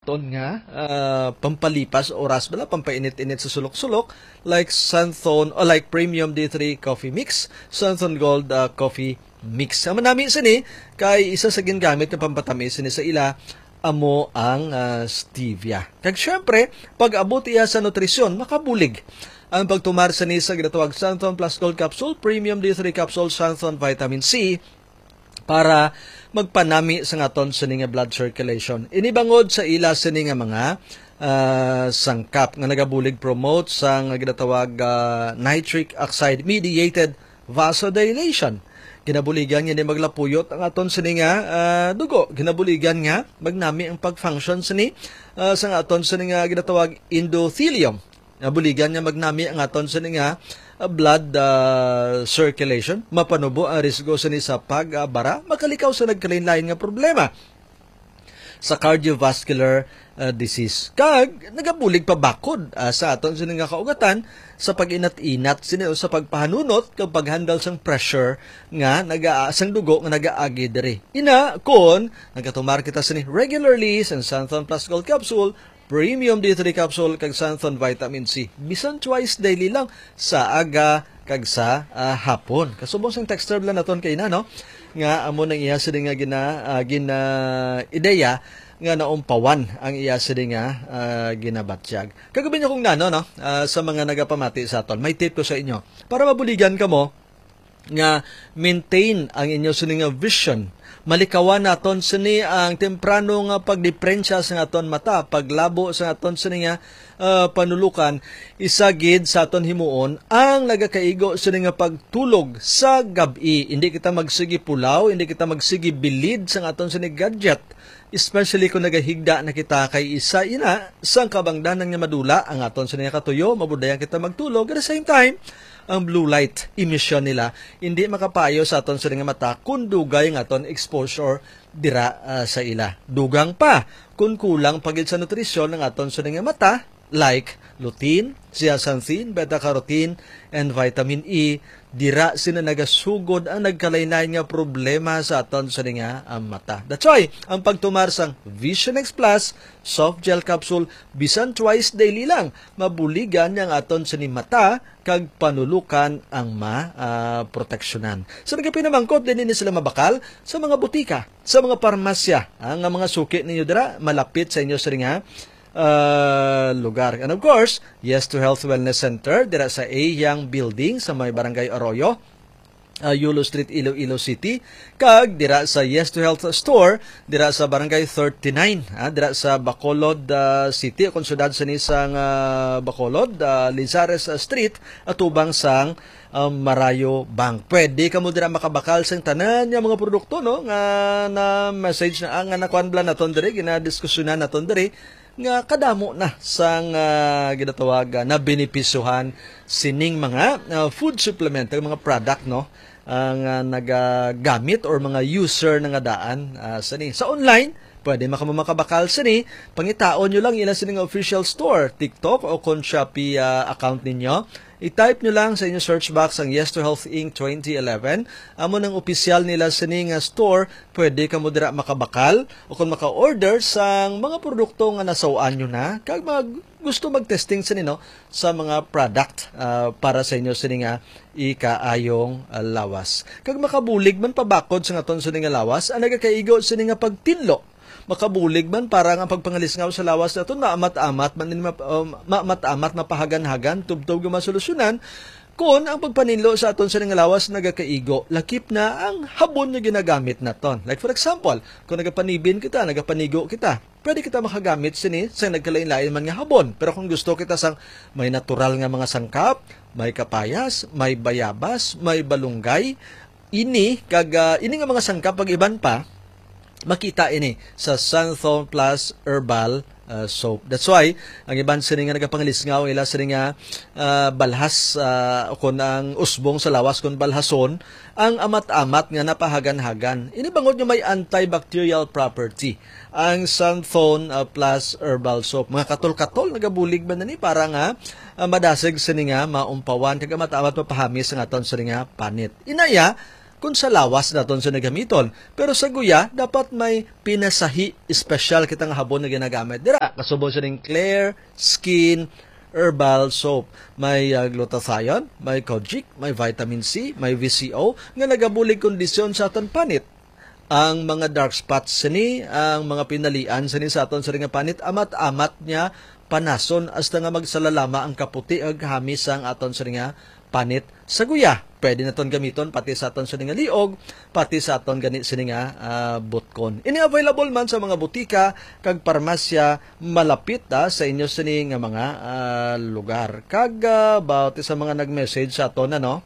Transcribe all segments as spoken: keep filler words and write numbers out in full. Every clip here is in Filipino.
aton nga uh, pampalipas oras bala pampainit-init sa sulok-sulok like Santhon o like Premium D three Coffee Mix, Santhon Gold uh, Coffee Mix. Ang manami sini kay isa sa gingamit na pampatamis sini sa ila amo ang uh, stevia. Kag syempre pag abot iya sa nutrisyon makabulig ang pagtumar sa ni sa ginatawag Santhon Plus Gold Capsule, Premium D three Capsule, Santhon Vitamin C para magpanami sa aton sa nga blood circulation. Inibangod sa ila sa nga mga uh, sangkap nga nagabulig promote sa nga ginatawag uh, nitric oxide mediated vasodilation. Ginabuligan nga ni maglapuyot ang aton sa nga uh, dugo. Ginabuligan nga magnami ang pag-function sa ni uh, sa aton sa nga ginatawag endothelium. Nabuligan nga magnami ang aton sa nga uh, blood uh, circulation, mapanubo ang risgo sa ni sa pagbara, makalikaw sa nagkalain-lain nga problema sa cardiovascular uh, disease. Kag nagabulig pa bakod uh, sa aton sa nga kaugatan sa pag-inat-inat sini sa pagpahanunot kag paghandle sang pressure nga naga sang dugo nga nagaagi diri. Ina kon nagatumar kita sini regularly sa Santhon Plus Gold Capsule, Premium D three Capsule kag Santhon Vitamin C. Bisan twice daily lang sa aga kag sa uh, hapon. Kasubong sang texture lang naton kay na no nga amo nang iya sa nga gina uh, gina ideya nga naumpawan ang iya sa nga uh, ginabatyag. Kagabi niyo kung nano no uh, sa mga nagapamati sa aton. May tip ko sa inyo para mabuligan kamo nga maintain ang inyo sa nga vision. Malikawan naton sini ang temprano nga pagdiferensya sa aton mata, paglabo sa aton sini nga uh, panulukan, isagid sa aton himuon ang nagakaigo sini nga pagtulog sa gabi. Hindi kita magsigi pulaw, hindi kita magsigi bilid sa aton sini gadget. Especially kung nagahigda na kita kay isa ina sang kabangdanan nga madula ang aton sini nga katuyo, mabudayan kita magtulog. At the same time, ang blue light emission nila hindi makapayo sa aton sa nga mata kung dugay nga aton exposure dira uh, sa ila. Dugang pa kung kulang pagid sa nutrisyon ng aton sa nga mata like lutein, zeaxanthin, beta-carotene, and vitamin E, dira sina nagasugod ang nagkalain-lain nga problema sa aton sa nga ang mata. That's why, ang pagtumar sang Vision X Plus soft gel capsule bisan twice daily lang, mabuligan yang aton sa ni mata kag panulukan ang ma-proteksyonan. Uh, sa so, nagapinamangkot din ni sila mabakal sa mga butika, sa mga parmasya, ang mga suki ninyo dira malapit sa inyo sa nga Uh, lugar. And of course, Yes to Health Wellness Center dira sa A Yang Building sa may Barangay Arroyo, uh, Yulo Street, Iloilo City. Kag dira sa Yes to Health Store dira sa Barangay thirty-nine, uh, dira sa Bacolod uh, City, konsyudad sa nisang uh, Bacolod, uh, Lizares uh, Street, atubang sang um, Marayo Bank. Pwede ka mo dira makabakal sang tanan nga mga produkto no nga na message na ang nakuan bla naton diri, ginadiskusyonan naton diri nga kadamo na sang uh, ginatawag uh, na benepisyuhan sining mga uh, food supplement, mga product no ang uh, nagagamit or mga user nga daan uh, sani sa online. Pwede makamakabakal sini, pangitaon nyo lang ilan sining official store, TikTok o kung Shopee uh, account ninyo. I-type nyo lang sa inyong search box ang Yes to Health Incorporated twenty eleven. Amo ng opisyal nila sining uh, store, pwede ka mo dira makabakal o kung maka-order sa mga produkto nga nasawaan nyo na, kag mag gusto mag-testing sa nino sa mga product uh, para sa inyo sining nga ikaayong uh, lawas. Kag makabulig man pabakod sa aton sining nga lawas, ang nagakaigo sining nga pagtinlo. Makabulig man para nga pagpangalisngaw sa lawas naton maamat-amat man um, maamat-amat mapahagan-hagan tubtub nga masolusyonan kun ang pagpaninlo sa aton sa nga lawas nagakaigo lakip na ang habon nga ginagamit naton. Like for example, kung nagapanibin kita, nagapanigo kita, pwede kita makagamit sini sa nagkalain-lain man nga habon. Pero kung gusto kita sang may natural nga mga sangkap, may kapayas, may bayabas, may balunggay, ini kag uh, ini nga mga sangkap pag iban pa makita ini sa Santhon Plus Herbal uh, Soap. That's why, ang iban sini nga nagapangalisngaw, ila sini nga uh, balhas, uh, kung ang usbong sa lawas, kung balhason, ang amat-amat nga napahagan-hagan. Inibangod nyo may antibacterial property. Ang Santhon uh, Plus Herbal Soap. Mga katol-katol, nagabulig ba na ni? Para nga, uh, madasig sini nga, maumpawan, kag amat-amat mapahamis ang aton sini nga panit. Inaya, kung sa lawas naton sa nagamiton. Pero sa guya, dapat may pinasahi special kitang habon na ginagamit. Dira, kasubong siya ng Clear Skin Herbal Soap. May uh, glutathione, may kojic, may vitamin C, may V C O, nga nagabulig kondisyon sa aton panit. Ang mga dark spots sini, ang mga pinalian sini sa aton sa nga panit, amat-amat niya panason hasta nga magsalalama ang kaputi ag hamis ang aton sa nga panit sa guya. Pwede naton gamiton pati sa aton sa nga liog, pati sa aton gani sa nga uh, butkon. Ini available man sa mga butika kag parmasya malapit da, sa inyo sini nga mga uh, lugar. Kag uh, about sa mga nag-message sa aton ano,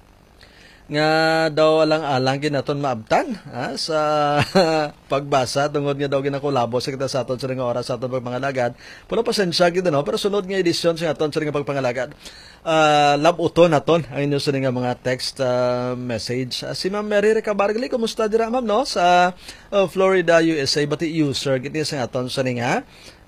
nga daw alang-alang ginaton maabtan ha, sa pagbasa tungod nga daw ginakolabo sa kita sa aton sa nga oras sa aton pagpangalagad. Puno pasensya gid no, pero sunod nga edisyon sa aton sa nga pagpangalagad. Uh, lab uton naton ang inyo sa nga mga text uh, message. Uh, si Ma'am Mary Recabargli, kumusta dira ma'am no sa uh, Florida, U S A, bati user gid sa aton sa nga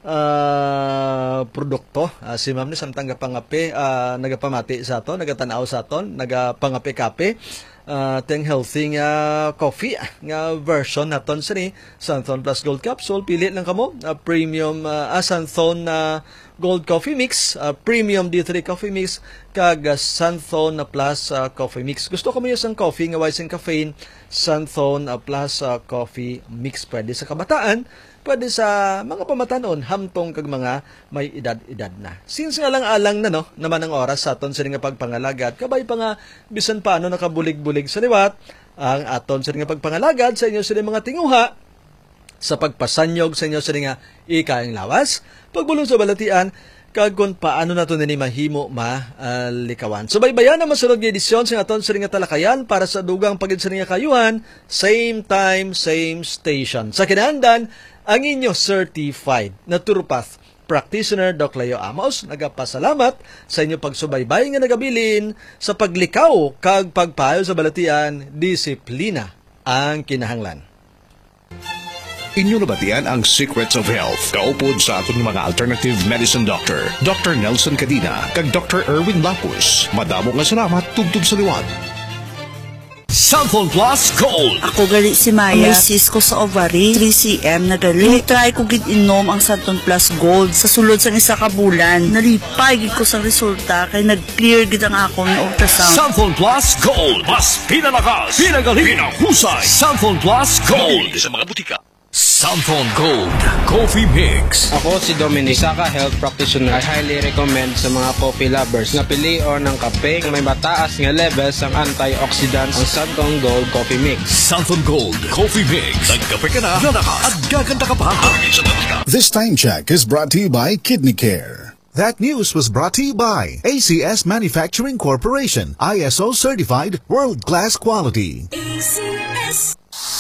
Uh, produkto. Uh, si ma'am ni samtang gapangapi, uh, nagapamati sa aton, nagatanaw sa aton, nagapangapi-kapi. Uh, teng healthy nga coffee nga version naton sa ni Santhon Plus Gold Capsule. Pili lang kamo uh, premium uh, uh, Santhon uh, Gold Coffee Mix, uh, Premium D three Coffee Mix, kag uh, Santhon uh, Plus uh, Coffee Mix. Gusto ko mo yung coffee nga wise caffeine, Santhon uh, Plus uh, Coffee Mix. Pwede sa kabataan, pwede sa mga pamatanon, hamtong kag mga may edad-edad na. Since nga lang alang na no, naman ang oras sa aton sa nga pagpangalagad, kabay pa nga bisan paano nakabulig-bulig sa liwat, ang aton sa nga pagpangalagad sa inyo sa mga tinguha, sa pagpasanyog sa inyo sa nga ikaing lawas, pagbulong sa balatian, kag kung paano nato nini mahimo malikawan. So baybayan na masunod nga edisyon sa aton sa nga talakayan para sa dugang pagid sa nga kayuhan, same time, same station. Sa kinahanglan, ang inyo certified naturopath practitioner Doc Leo Amos nagapasalamat sa inyo pagsubaybay nga nagabilin sa paglikaw kag pagpayo sa balatian, disiplina ang kinahanglan. Inyo nabatian ang Secrets of Health. Kaupod sa aton mga alternative medicine doctor, Doctor Nelson Cadina kag Doctor Erwin Lapus. Madamo nga salamat tubtob sa liwat. Santhon Plus Gold. Ako gali si Maya. May cyst ko sa ovary, three centimeters na gali. Try ko gid inom ang Santhon Plus Gold sa sulod sa isa ka bulan. Nalipay gid ko sa resulta kay nag-clear gid ang akong ultrasound. Santhon Plus Gold. Mas pinalakas, pinagaling, pinahusay. Santhon Plus Gold. Sa mga butika. Santhon Gold Coffee Mix. Ako si Dominic, isa ka health practitioner. I highly recommend sa mga coffee lovers na pilion ng kape may mataas nga levels ang antioxidants ang Santhon Gold Coffee Mix. Santhon Gold Coffee Mix. Nagkape ka na, lalakas at gaganda ka pa. This time check is brought to you by Kidney Care. That news was brought to you by A C S Manufacturing Corporation, I S O certified, world-class quality. A C S.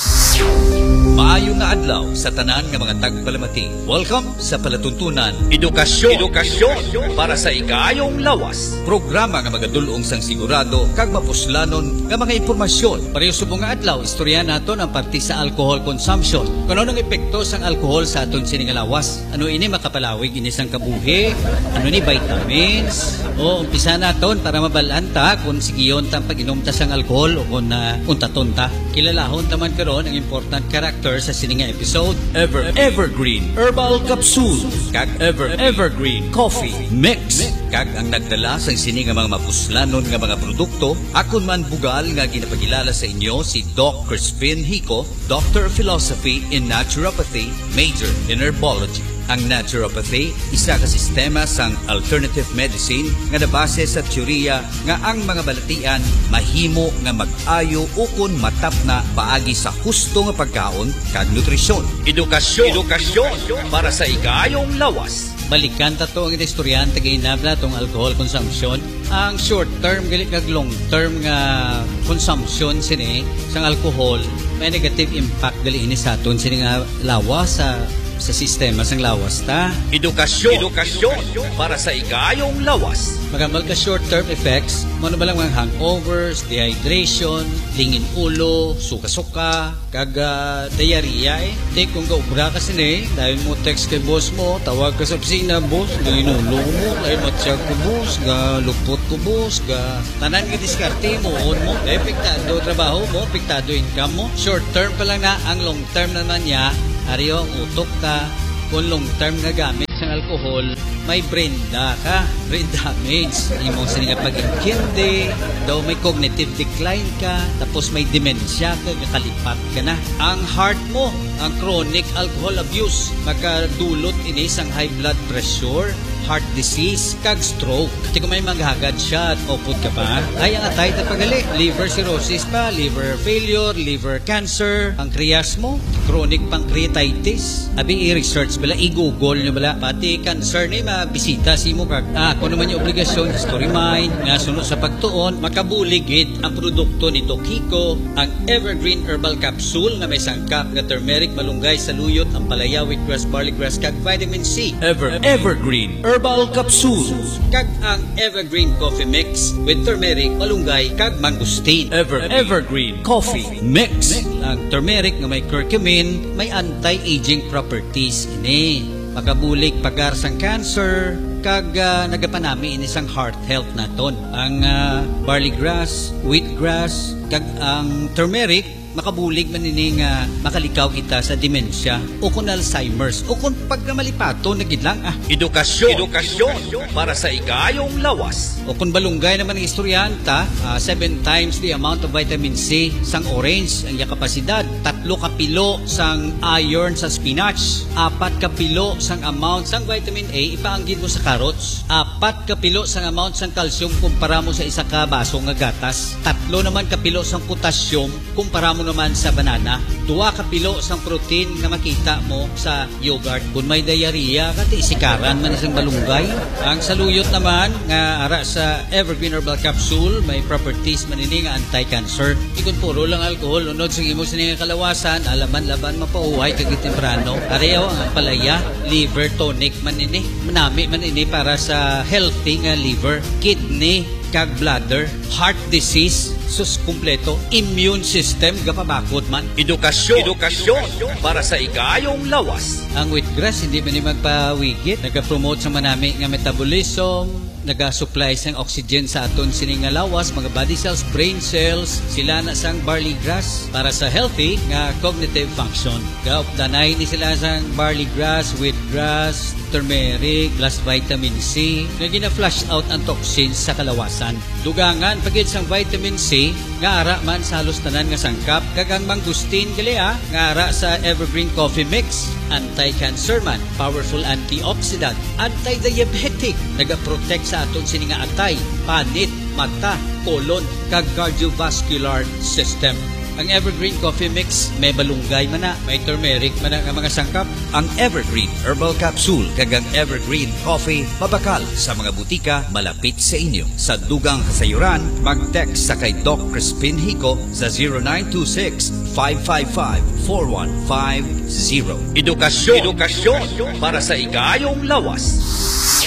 Maayo nga adlaw sa tanan nga mga tagpalamati. Welcome sa palatuntunan Edukasyon. Edukasyon para sa ikayong lawas. Programa nga magadulong sang sigurado kag mapuslanon nga mga impormasyon. Pareho sa mga adlaw, istorya naton ang parte sa alcohol consumption. Kung ano ang epekto sang alcohol sa aton sini nga lawas. Ano ini makapalawig ini sang kabuhi? Ano ni vitamins? O umpisa naton para mabalaan ta kung sigiyon ta pag-inom ta sang alcohol o kung uh, untaton ta. Kilalahon taman karon ang important character sa sininga episode, Ever Evergreen Herbal Capsule kag Ever Evergreen Coffee Mix kag ang nagdala sa sininga mga mapuslanon nga mga produkto. Akon man bugal nga ginapagilala sa inyo si Doc Crispin Hico, Doctor of Philosophy in Naturopathy, Major in Herbology. Ang naturopathy, isa ka sistema sang alternative medicine nga nabase sa teorya nga ang mga balatian mahimo nga mag-ayo ukon matap na paagi sa husto nga pagkaon kag nutrisyon. Edukasyon, edukasyon para sa ikayong lawas. Balikan ta to ang istoryan tagainab na tong alcohol consumption. Ang short term gali kag long term nga consumption sini sang alcohol may negative impact gali ini sa aton sini nga lawas sa sa sistema sang lawas ta. Edukasyon, edukasyon para sa igayong lawas. Magamal ka short-term effects, mano ba lang mga hangovers, dehydration, lingin ulo, suka-suka, kaga diarrhea eh. Di kung gaubra ka sini, dahil mo text kay boss mo, tawag ka sa opisina, boss, lingin ulo mo, dahil matsyag ko boss, ga lupot ko boss, ga tanan nga diskarte mo, on mo, eh, piktado trabaho mo, piktado income mo. Short-term pa lang na, ang long-term naman niya, ariyo ang utok ka, kung long-term nga gamit sa alcohol, may brain da ka, brain damage. Imong sininga pag-inkindi, daw may cognitive decline ka, tapos may dementia ka, kalipat ka na. Ang heart mo, ang chronic alcohol abuse, makadulot ini sang high blood pressure, heart disease, kag stroke. Kasi kung may maghagad siya at opod ka pa, ay ang atay na pagali. Liver cirrhosis pa, liver failure, liver cancer, pancreas mo, chronic pancreatitis. Abi i-research bala, i-google nyo bala, pati cancer ni mabisita si mo kag ah, kung naman yung obligasyon, history mind, nga sunod sa pagtuon, makabuligid ang produkto ni Doc Kiko, ang Evergreen Herbal Capsule na may sangkap nga turmeric, malunggay, saluyot, ang palaya, wheatgrass, barley grass, kag vitamin C. Ever, Evergreen Herbal Capsule. Kag ang Evergreen Coffee Mix with turmeric, malunggay, kag mangosteen. Ever, Evergreen Coffee Mix. Ang turmeric na may curcumin, may anti-aging properties ini. Makabulig pagar sang cancer, kag uh, nagapanami ini sang heart health naton. Ang uh, barley grass, wheatgrass, kag ang turmeric, makabulig man ini nga makalikaw kita sa dementia o kung Alzheimer's o kung pagkamalipato nagidlang ah. Edukasyon, edukasyon para sa igayong lawas. O kung balunggay naman ang istoryanta, uh, seven times the amount of vitamin C sang orange, ang iya kapasidad. Tatlo kapilo sang iron sa spinach. Apat kapilo sang amount sang vitamin A, ipaanggid mo sa carrots. Apat kapilo sang amount sang calcium kumpara mo sa isa ka baso nga gatas. Tatlo naman kapilo sang potassium kumpara mo naman sa banana. Dua kapilo sang protein na makita mo sa yogurt. Kung may diarrhea, kati isikaran man isang balunggay. Ang saluyot naman nga ara sa Evergreen Herbal Capsule, may properties man ini nga anti-cancer. Ikon puro lang alcohol, unod sa imo sa nga kalawasan, alaman-laban mapauhay kagit temprano. Ariyaw ang palaya, liver tonic man ini. Manami man ini para sa healthy nga liver, kidney, kag bladder, heart disease, sus kumpleto, immune system, gapabakot man. Edukasyon, edukasyon para sa igayong lawas. Ang wheatgrass, hindi man ni magpawigit. Nag-promote sa manami nga metabolism, nag-supply sang oxygen sa aton sining nga lawas, mga body cells, brain cells, sila na sang barley grass para sa healthy nga cognitive function. Gaupdanay ni sila sang barley grass, wheatgrass, turmeric, plus vitamin C, nga gina-flush out ang toxins sa kalawasan. Dugangan, pagid sang vitamin C, nga ara man sa halos tanan nga sangkap, kagang mangustin gali ah, nga ara sa Evergreen Coffee Mix, anti-cancer man, powerful antioxidant, anti-diabetic, naga-protect sa aton sini nga atay, panit, mata, colon, kag cardiovascular system. Ang Evergreen Coffee Mix, may balunggay man na, may turmeric man na nga mga sangkap. Ang Evergreen Herbal Capsule kagang Evergreen Coffee mabakal sa mga butika malapit sa inyo. Sa dugang kasayuran, mag-text sa kay Doc Crispin Hico sa zero nine two six, five five five, four one five zero. Edukasyon, edukasyon para sa igayong lawas.